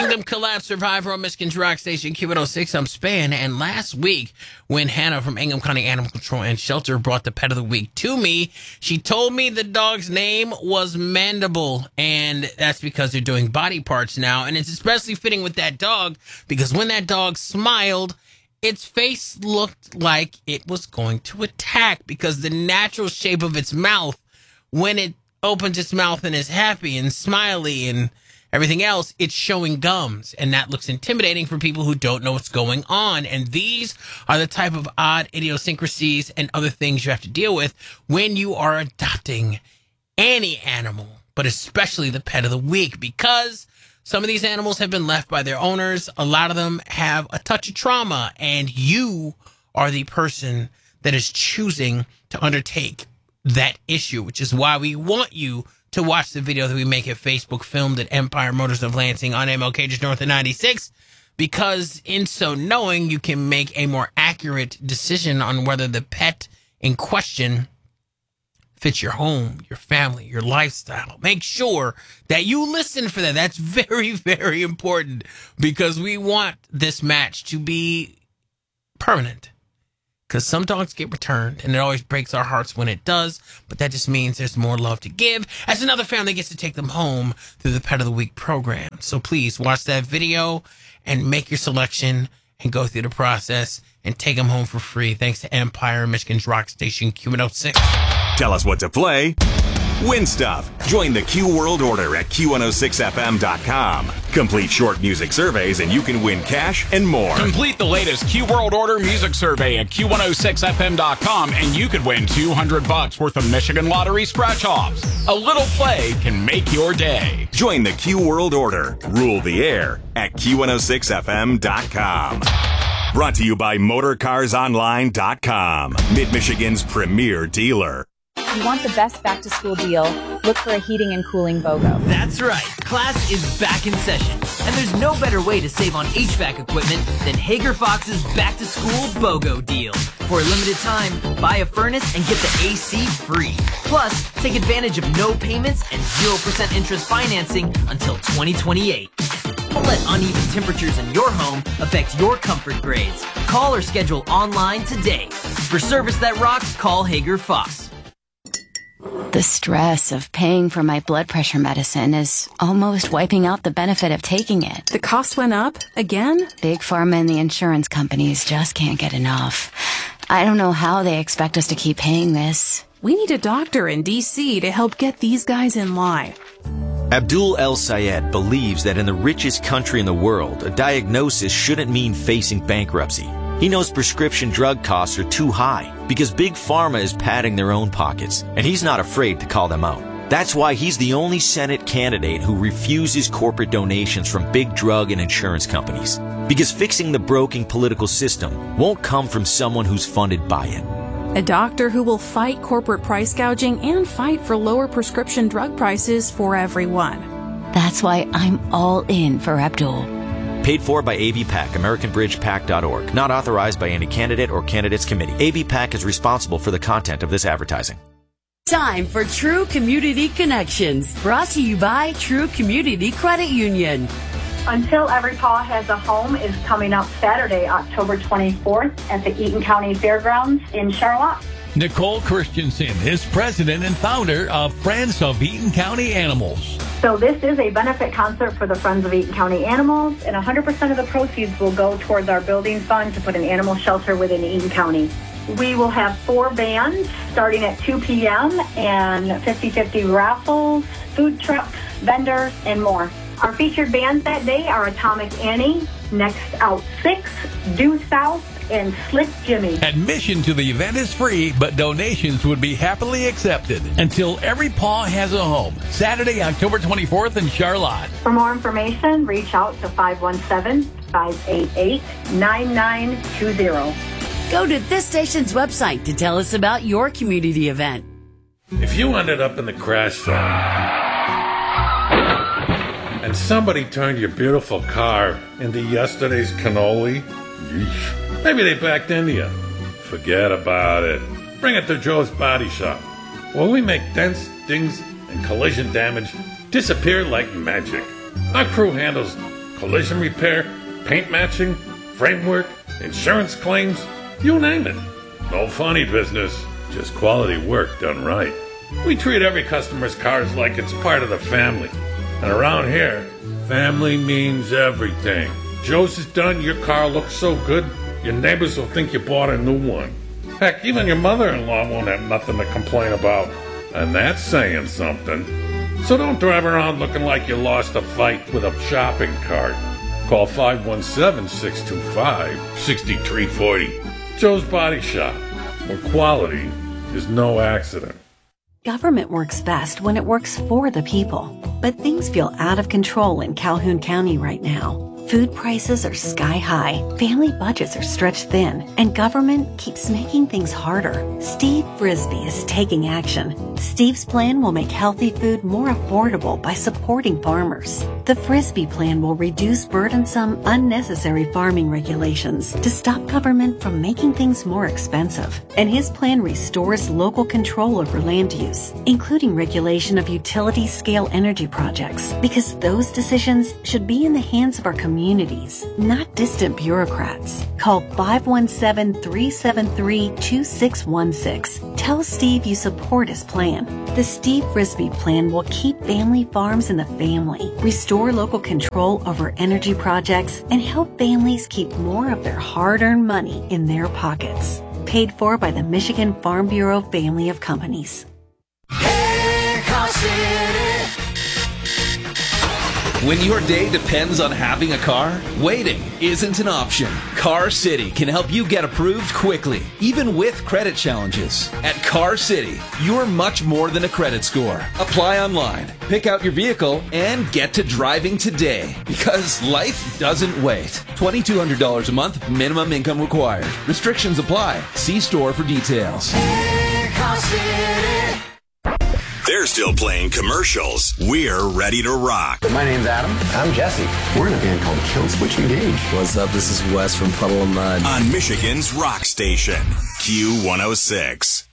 Kingdom Collapse Survivor on Michigan's Rock Station Q106. I'm Span, and last week when Hannah from Ingham County Animal Control and Shelter brought the pet of the week to me, she told me the dog's name was Mandible, and that's because they're doing body parts now, and it's especially fitting with that dog because when that dog smiled, its face looked like it was going to attack because the natural shape of its mouth, when it opens its mouth and is happy and smiley and everything else, it's showing gums, and that looks intimidating for people who don't know what's going on. And these are the type of odd idiosyncrasies and other things you have to deal with when you are adopting any animal, but especially the pet of the week, because some of these animals have been left by their owners. A lot of them have a touch of trauma, and you are the person that is choosing to undertake that issue, which is why we want you to watch the video that we make at Facebook, filmed at Empire Motors of Lansing on MLK just north of 96, because in so knowing, you can make a more accurate decision on whether the pet in question fits your home, your family, your lifestyle. Make sure that you listen for that. That's very, very important because we want this match to be permanent. Because some dogs get returned, and it always breaks our hearts when it does, but that just means there's more love to give as another family gets to take them home through the Pet of the Week program. So please watch that video and make your selection and go through the process and take them home for free. Thanks to Empire, Michigan's Rock Station, Q106. Tell us what to play. Win stuff. Join the Q World Order at Q106FM.com. Complete short music surveys and you can win cash and more. Complete the latest Q World Order music survey at Q106FM.com and you could win $200 worth of Michigan Lottery scratch-offs. A little play can make your day. Join the Q World Order. Rule the air at Q106FM.com. Brought to you by MotorCarsOnline.com, Mid-Michigan's premier dealer. If you want the best back-to-school deal, look for a heating and cooling BOGO. That's right. Class is back in session. And there's no better way to save on HVAC equipment than Hager Fox's back-to-school BOGO deal. For a limited time, buy a furnace and get the AC free. Plus, take advantage of no payments and 0% interest financing until 2028. Don't let uneven temperatures in your home affect your comfort grades. Call or schedule online today. For service that rocks, call Hager Fox. The stress of paying for my blood pressure medicine is almost wiping out the benefit of taking it. The cost went up again? Big Pharma and the insurance companies just can't get enough. I don't know how they expect us to keep paying this. We need a doctor in D.C. to help get these guys in line. Abdul El Sayed believes that in the richest country in the world, a diagnosis shouldn't mean facing bankruptcy. He knows prescription drug costs are too high because Big Pharma is padding their own pockets, and he's not afraid to call them out. That's why he's the only Senate candidate who refuses corporate donations from big drug and insurance companies. Because fixing the broken political system won't come from someone who's funded by it. A doctor who will fight corporate price gouging and fight for lower prescription drug prices for everyone. That's why I'm all in for Abdul. Paid for by ABPAC, AmericanBridgePAC.org. Not authorized by any candidate or candidates committee. ABPAC is responsible for the content of this advertising. Time for True Community Connections, brought to you by True Community Credit Union. Until Every Paw Has a Home is coming up Saturday, October 24th at the Eaton County Fairgrounds in Charlotte. Nicole Christensen is president and founder of Friends of Eaton County Animals. So this is a benefit concert for the Friends of Eaton County Animals, and 100% of the proceeds will go towards our building fund to put an animal shelter within Eaton County. We will have 4 bands starting at 2 p.m. and 50-50 raffles, food trucks, vendors, and more. Our featured bands that day are Atomic Annie, Next Out 6, Due South, and Slick Jimmy. Admission to the event is free, but donations would be happily accepted. Until Every Paw Has a Home, Saturday, October 24th in Charlotte. For more information, reach out to 517-588-9920. Go to this station's website to tell us about your community event. If you ended up in the crash zone and somebody turned your beautiful car into yesterday's cannoli, yeesh, maybe they backed into you. Forget about it. Bring it to Joe's Body Shop, where we make dents, dings, and collision damage disappear like magic. Our crew handles collision repair, paint matching, framework, insurance claims, you name it. No funny business, just quality work done right. We treat every customer's cars like it's part of the family. And around here, family means everything. Joe's is done, your car looks so good, your neighbors will think you bought a new one. Heck, even your mother-in-law won't have nothing to complain about. And that's saying something. So don't drive around looking like you lost a fight with a shopping cart. Call 517-625-6340. Joe's Body Shop, where quality is no accident. Government works best when it works for the people. But things feel out of control in Calhoun County right now. Food prices are sky high, family budgets are stretched thin, and government keeps making things harder. Steve Frisbee is taking action. Steve's plan will make healthy food more affordable by supporting farmers. The Frisbee plan will reduce burdensome, unnecessary farming regulations to stop government from making things more expensive. And his plan restores local control over land use, including regulation of utility-scale energy projects, because those decisions should be in the hands of our communities, not distant bureaucrats. Call 517-373-2616. Tell Steve you support his plan. The Steve Frisbee plan will keep family farms in the family, restore local control over energy projects, and help families keep more of their hard-earned money in their pockets. Paid for by the Michigan Farm Bureau family of companies. Hey, Car City. When your day depends on having a car, waiting isn't an option. Car City can help you get approved quickly, even with credit challenges. At Car City, you're much more than a credit score. Apply online, pick out your vehicle, and get to driving today. Because life doesn't wait. $2,200 a month, minimum income required. Restrictions apply. See store for details. Hey, Car City. They're still playing commercials. We're ready to rock. My name's Adam. I'm Jesse. We're in a band called Kill Switch Engage. What's up? This is Wes from Puddle of Mud. On Michigan's rock station, Q106.